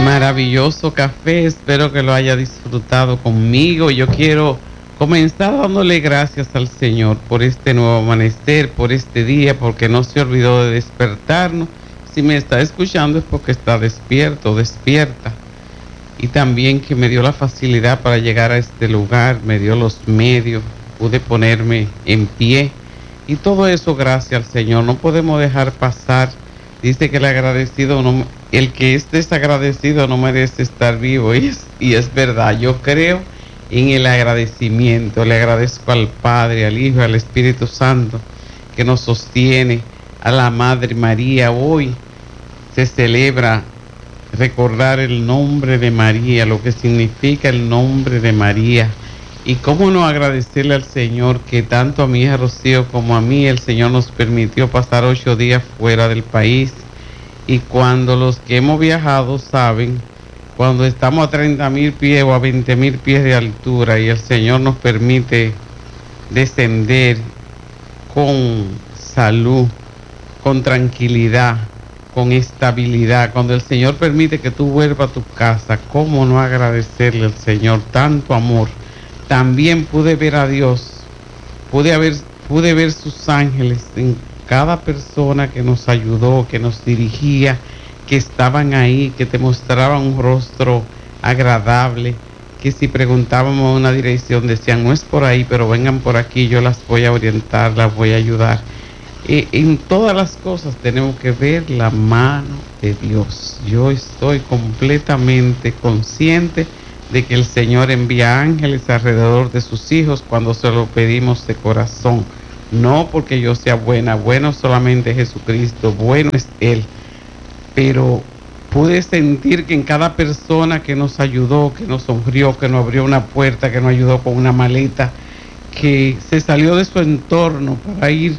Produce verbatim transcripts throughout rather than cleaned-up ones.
Maravilloso café, espero que lo haya disfrutado conmigo. Yo quiero comenzar dándole gracias al Señor por este nuevo amanecer, por este día, porque no se olvidó de despertarnos. Si me está escuchando es porque está despierto, despierta. Y también que me dio la facilidad para llegar a este lugar, me dio los medios, pude ponerme en pie. Y todo eso gracias al Señor. No podemos dejar pasar. Dice que el agradecido no, el que es desagradecido no merece estar vivo. Y es, y es verdad, yo creo en el agradecimiento. Le agradezco al Padre, al Hijo, al Espíritu Santo que nos sostiene, a la Madre María. Hoy se celebra recordar el nombre de María, lo que significa el nombre de María. Y cómo no agradecerle al Señor que tanto a mi hija Rocío como a mí el Señor nos permitió pasar ocho días fuera del país. Y cuando los que hemos viajado saben, cuando estamos a treinta mil pies o a veinte mil pies de altura y el Señor nos permite descender con salud, con tranquilidad, con estabilidad, cuando el Señor permite que tú vuelvas a tu casa, ¿cómo no agradecerle al Señor tanto amor? También pude ver a Dios, pude ver, pude ver sus ángeles en cada persona que nos ayudó, que nos dirigía, que estaban ahí, que te mostraban un rostro agradable, que si preguntábamos una dirección decían, no es por ahí, pero vengan por aquí, yo las voy a orientar, las voy a ayudar. Eh, en todas las cosas tenemos que ver la mano de Dios. Yo estoy completamente consciente de que el Señor envía ángeles alrededor de sus hijos cuando se lo pedimos de corazón. No porque yo sea buena, bueno solamente Jesucristo, bueno es Él. Pero pude sentir que en cada persona que nos ayudó, que nos sonrió, que nos abrió una puerta, que nos ayudó con una maleta, que se salió de su entorno para ir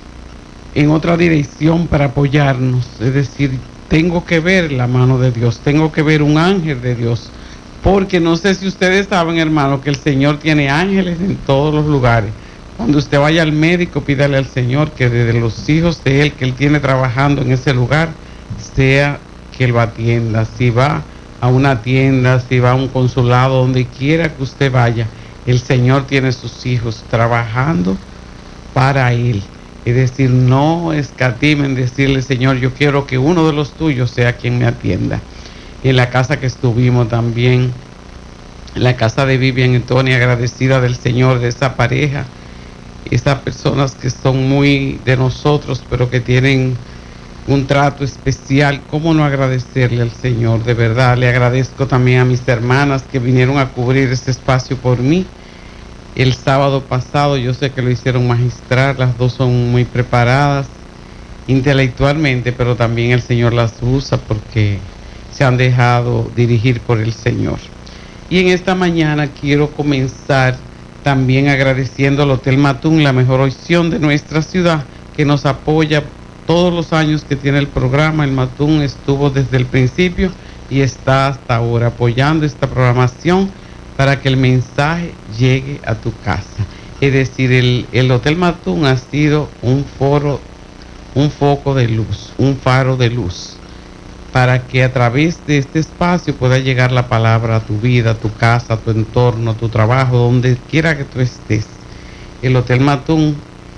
en otra dirección para apoyarnos. Es decir, tengo que ver la mano de Dios, tengo que ver un ángel de Dios. Porque no sé si ustedes saben, hermano, que el Señor tiene ángeles en todos los lugares. Cuando usted vaya al médico, pídale al Señor que desde los hijos de Él, que Él tiene trabajando en ese lugar, sea que Él lo atienda. Si va a una tienda, si va a un consulado, donde quiera que usted vaya, el Señor tiene sus hijos trabajando para Él. Es decir, no escatimen decirle, Señor, yo quiero que uno de los tuyos sea quien me atienda. En la casa que estuvimos también, en la casa de Vivian y Tony, agradecida del Señor, de esa pareja, esas personas que son muy de nosotros, pero que tienen un trato especial. ¿Cómo no agradecerle al Señor? De verdad, le agradezco también a mis hermanas que vinieron a cubrir ese espacio por mí. El sábado pasado, yo sé que lo hicieron magistral, las dos son muy preparadas intelectualmente, pero también el Señor las usa porque se han dejado dirigir por el Señor. Y en esta mañana quiero comenzar también agradeciendo al Hotel Matún, la mejor opción de nuestra ciudad, que nos apoya todos los años que tiene el programa. El Matún estuvo desde el principio y está hasta ahora apoyando esta programación para que el mensaje llegue a tu casa. Es decir, el, el Hotel Matún ha sido un foro, un foco de luz, un faro de luz, para que a través de este espacio pueda llegar la palabra a tu vida, a tu casa, a tu entorno, a tu trabajo, donde quiera que tú estés. El Hotel Matún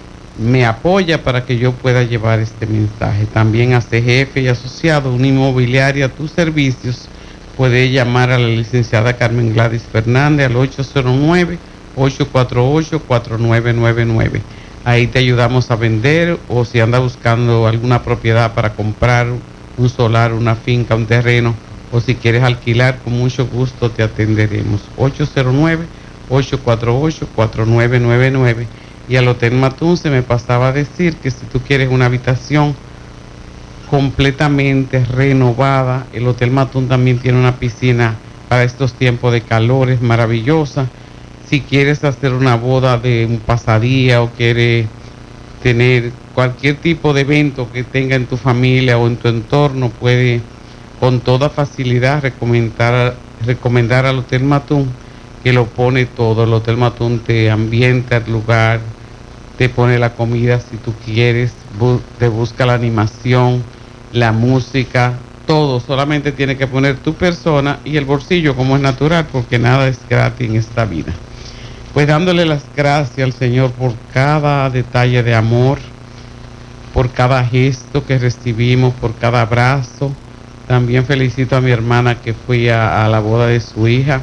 me apoya para que yo pueda llevar este mensaje. También a C G F y asociado, una inmobiliaria a tus servicios. Puede llamar a la licenciada Carmen Gladys Fernández al ocho cero nueve, ocho cuatro ocho, cuatro nueve nueve nueve. Ahí te ayudamos a vender, o si anda buscando alguna propiedad para comprar un solar, una finca, un terreno, o si quieres alquilar, con mucho gusto te atenderemos. ocho cero nueve, ocho cuatro ocho, cuatro nueve nueve nueve. Y al Hotel Matún se me pasaba a decir que si tú quieres una habitación completamente renovada, el Hotel Matún también tiene una piscina para estos tiempos de calor, es maravillosa. Si quieres hacer una boda de un pasadía o quieres tener cualquier tipo de evento que tenga en tu familia o en tu entorno, puede con toda facilidad recomendar, recomendar al Hotel Matún, que lo pone todo. El Hotel Matún te ambienta el lugar, te pone la comida si tú quieres, bu- te busca la animación, la música, todo, solamente tienes que poner tu persona y el bolsillo como es natural, porque nada es gratis en esta vida. Pues dándole las gracias al Señor por cada detalle de amor, por cada gesto que recibimos, por cada abrazo. También felicito a mi hermana que fui a, a la boda de su hija,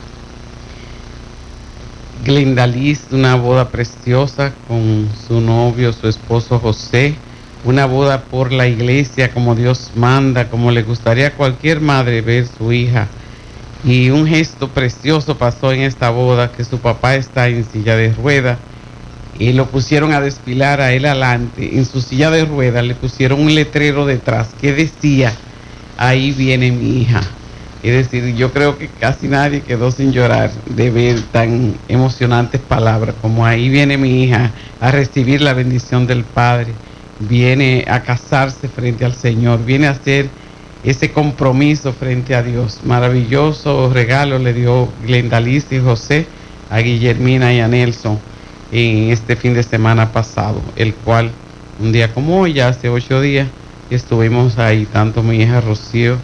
Glenda Liz, una boda preciosa con su novio, su esposo José, una boda por la iglesia como Dios manda, como le gustaría a cualquier madre ver su hija. Y un gesto precioso pasó en esta boda, que su papá está en silla de ruedas y lo pusieron a desfilar a él adelante. En su silla de ruedas le pusieron un letrero detrás que decía: ahí viene mi hija. Es decir, yo creo que casi nadie quedó sin llorar de ver tan emocionantes palabras como ahí viene mi hija a recibir la bendición del Padre, viene a casarse frente al Señor, viene a hacer ese compromiso frente a Dios. Maravilloso regalo le dio Glenda Liz y José a Guillermina y a Nelson en este fin de semana pasado, el cual un día como hoy, ya hace ocho días, estuvimos ahí, tanto mi hija Rocío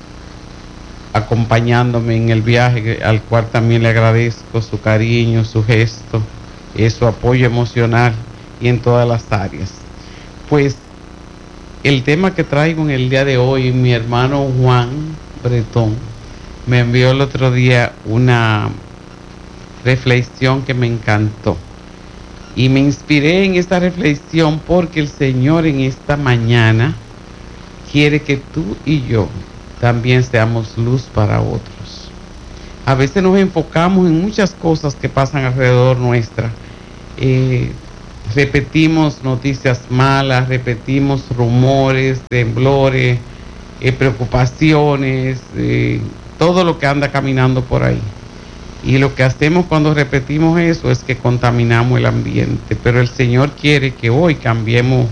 acompañándome en el viaje, al cual también le agradezco su cariño, su gesto, eh, su apoyo emocional y en todas las áreas. Pues el tema que traigo en el día de hoy, mi hermano Juan Bretón me envió el otro día una reflexión que me encantó. Y me inspiré en esta reflexión porque el Señor en esta mañana quiere que tú y yo también seamos luz para otros. A veces nos enfocamos en muchas cosas que pasan alrededor nuestra. Eh, repetimos noticias malas, repetimos rumores, temblores, eh, preocupaciones, eh, todo lo que anda caminando por ahí. Y lo que hacemos cuando repetimos eso es que contaminamos el ambiente. Pero el Señor quiere que hoy cambiemos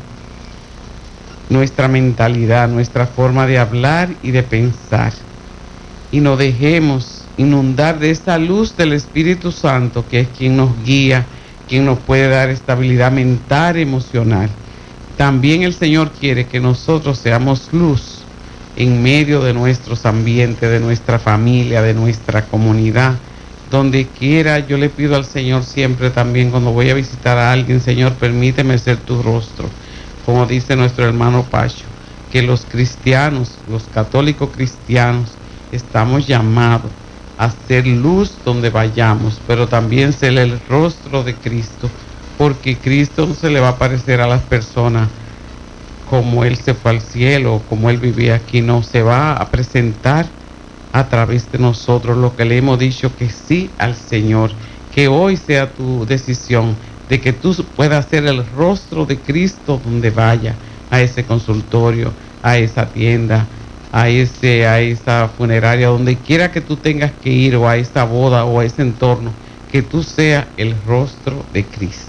nuestra mentalidad, nuestra forma de hablar y de pensar, y nos dejemos inundar de esa luz del Espíritu Santo, que es quien nos guía, quien nos puede dar estabilidad mental, emocional. También el Señor quiere que nosotros seamos luz en medio de nuestros ambientes, de nuestra familia, de nuestra comunidad. Donde quiera, yo le pido al Señor siempre también, cuando voy a visitar a alguien: Señor, permíteme ser tu rostro. Como dice nuestro hermano Pacho, que los cristianos, los católicos cristianos, estamos llamados a ser luz donde vayamos, pero también ser el rostro de Cristo, porque Cristo no se le va a aparecer a las personas como Él se fue al cielo, como Él vivía aquí, no, se va a presentar a través de nosotros, lo que le hemos dicho que sí al Señor. Que hoy sea tu decisión de que tú puedas ser el rostro de Cristo donde vaya, a ese consultorio, a esa tienda, a ese, a esa funeraria, donde quiera que tú tengas que ir, o a esa boda o a ese entorno, que tú seas el rostro de Cristo.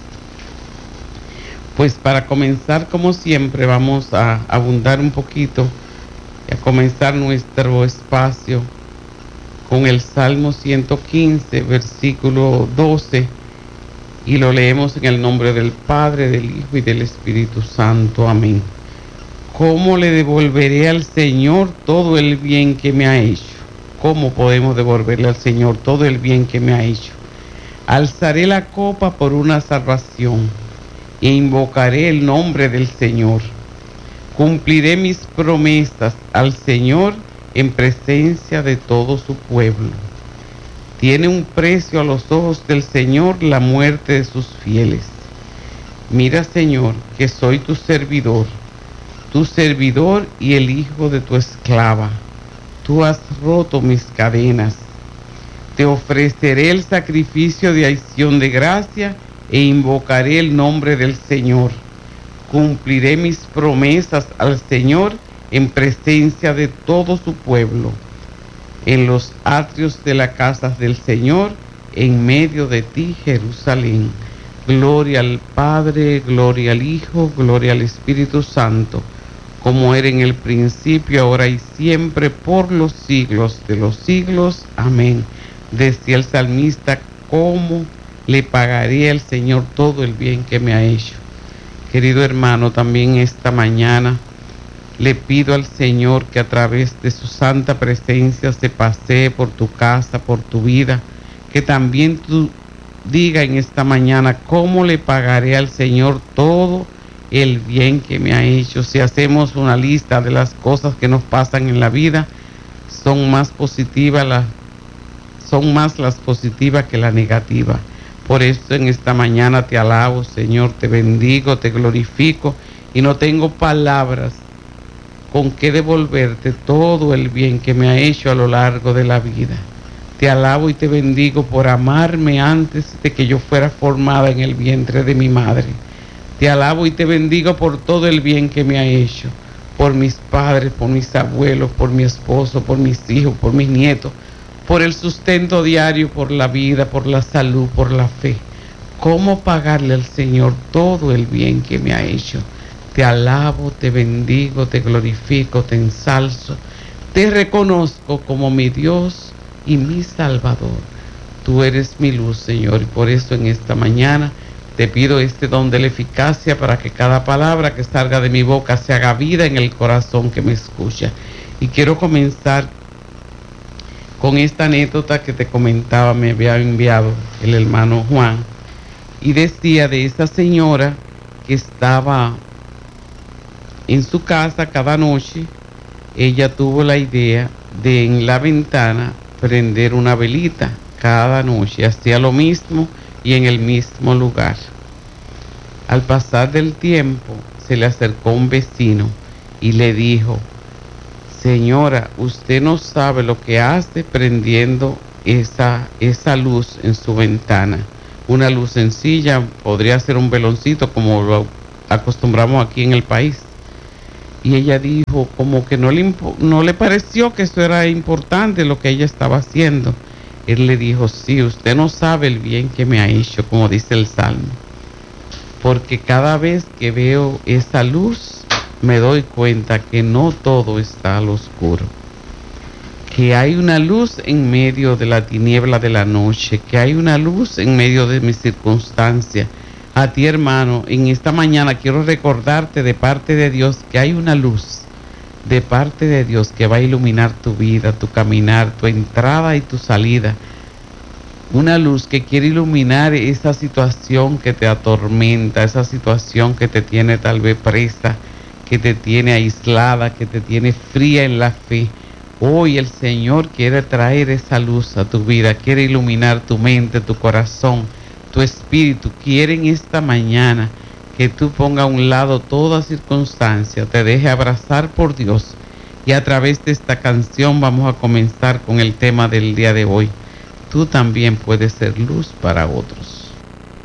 Pues para comenzar, como siempre, vamos a abundar un poquito y a comenzar nuestro espacio con el Salmo ciento quince, versículo doce, y lo leemos en el nombre del Padre, del Hijo y del Espíritu Santo. Amén. ¿Cómo le devolveré al Señor todo el bien que me ha hecho? ¿Cómo podemos devolverle al Señor todo el bien que me ha hecho? Alzaré la copa por una salvación e invocaré el nombre del Señor. Cumpliré mis promesas al Señor en presencia de todo su pueblo. Tiene un precio a los ojos del Señor la muerte de sus fieles. Mira, Señor, que soy tu servidor, tu servidor y el hijo de tu esclava. Tú has roto mis cadenas. Te ofreceré el sacrificio de acción de gracia e invocaré el nombre del Señor. Cumpliré mis promesas al Señor en presencia de todo su pueblo. En los atrios de la casa del Señor, en medio de ti, Jerusalén. Gloria al Padre, gloria al Hijo, gloria al Espíritu Santo, como era en el principio, ahora y siempre, por los siglos de los siglos. Amén. Decía el salmista: ¿cómo le pagaré al Señor todo el bien que me ha hecho? Querido hermano, también esta mañana Le pido al Señor que a través de su santa presencia se pasee por tu casa, por tu vida, que también tú diga en esta mañana cómo le pagaré al Señor todo el bien que me ha hecho. Si hacemos una lista de las cosas que nos pasan en la vida, son más positivas las, son más las positivas que la negativa. Por eso en esta mañana te alabo, Señor, te bendigo, te glorifico y no tengo palabras con qué devolverte todo el bien que me ha hecho a lo largo de la vida. Te alabo y te bendigo por amarme antes de que yo fuera formada en el vientre de mi madre. Te alabo y te bendigo por todo el bien que me ha hecho, por mis padres, por mis abuelos, por mi esposo, por mis hijos, por mis nietos, por el sustento diario, por la vida, por la salud, por la fe. ¿Cómo pagarle al Señor todo el bien que me ha hecho? Te alabo, te bendigo, te glorifico, te ensalzo, te reconozco como mi Dios y mi Salvador. Tú eres mi luz, Señor, y por eso en esta mañana te pido este don de la eficacia para que cada palabra que salga de mi boca se haga vida en el corazón que me escucha. Y quiero comenzar con esta anécdota que te comentaba, me había enviado el hermano Juan, y decía de esa señora que estaba en su casa cada noche. Ella tuvo la idea de en la ventana prender una velita cada noche, hacía lo mismo y en el mismo lugar. Al pasar del tiempo se le acercó un vecino y le dijo: señora, usted no sabe lo que hace prendiendo esa, esa luz en su ventana. Una luz sencilla, podría ser un veloncito como lo acostumbramos aquí en el país. Y ella dijo como que no le, no le pareció que eso era importante lo que ella estaba haciendo. Él le dijo: sí, usted no sabe el bien que me ha hecho, como dice el Salmo. Porque cada vez que veo esa luz, me doy cuenta que no todo está al oscuro. Que hay una luz en medio de la tiniebla de la noche, que hay una luz en medio de mis circunstancias. A ti, hermano, en esta mañana quiero recordarte de parte de Dios que hay una luz de parte de Dios que va a iluminar tu vida, tu caminar, tu entrada y tu salida. Una luz que quiere iluminar esa situación que te atormenta, esa situación que te tiene tal vez presa, que te tiene aislada, que te tiene fría en la fe. Hoy el Señor quiere traer esa luz a tu vida, quiere iluminar tu mente, tu corazón, tu espíritu. Quiere en esta mañana que tú pongas a un lado toda circunstancia, te deje abrazar por Dios. Y a través de esta canción vamos a comenzar con el tema del día de hoy. Tú también puedes ser luz para otros.